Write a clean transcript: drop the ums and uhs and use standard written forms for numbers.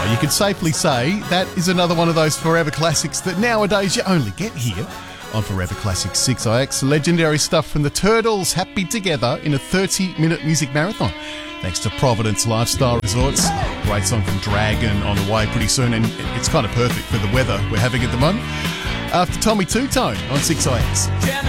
You could safely say that is another one of those forever classics that nowadays you only get here on Forever Classic 6IX. Legendary stuff from the Turtles, happy together in a 30-minute music marathon. Thanks to Providence Lifestyle Resorts. Great song from Dragon on the way pretty soon, and it's kind of perfect for the weather we're having at the moment. After Tommy Two Tone on 6IX.